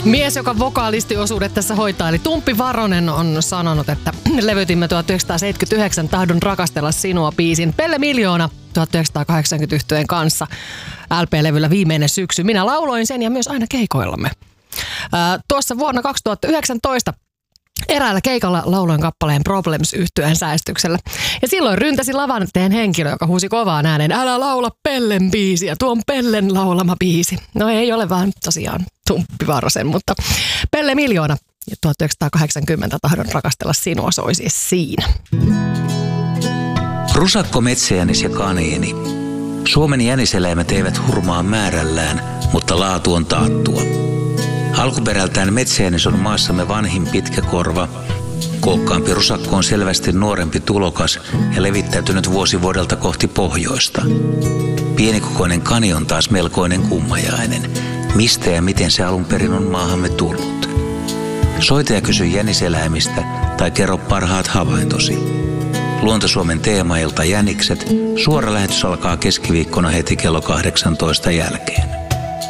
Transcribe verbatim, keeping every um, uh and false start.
Mies, joka vokaalistiosuudet tässä hoitaa, eli Tumppi Varonen on sanonut, että levytimme tuhatyhdeksänsataaseitsemänkymmentäyhdeksän Tahdon rakastella sinua -biisin Pelle Miljoona tuhatyhdeksänsataakahdeksankymmentä yhtyeen kanssa L P-levyllä viimeinen syksy. Minä lauloin sen ja myös aina keikoillamme. Ää, tuossa vuonna kaksituhattayhdeksäntoista eräällä keikalla lauloin kappaleen Problems -yhtyeen säestyksellä. Ja silloin ryntäsi lavan eteen henkilö, joka huusi kovaan ääneen, älä laula Pellen biisiä, tuo on Pellen laulama biisi. No ei ole vaan tosiaan Tumppi Varosen, mutta Pelle Miljoona tuhatyhdeksänsataakahdeksankymmentä Tahdon rakastella sinua soi siis siinä. Rusakko, metsäjänis ja kaniini. Suomen jäniseläimet eivät hurmaa määrällään, mutta laatu on taattua. Alkuperältään metsäjänis on maassamme vanhin pitkä korva. Kookkaampi rusakko on selvästi nuorempi tulokas ja levittäytynyt vuosi vuodelta kohti pohjoista. Pienikokoinen kani on taas melkoinen kummajainen. Mistä ja miten se alun perin on maahamme tullut? Soita ja kysy jäniseläimistä tai kerro parhaat havaintosi. Luonto-Suomen teemailta Jänikset. Suora lähetys alkaa keskiviikkona heti kello kahdeksantoista jälkeen.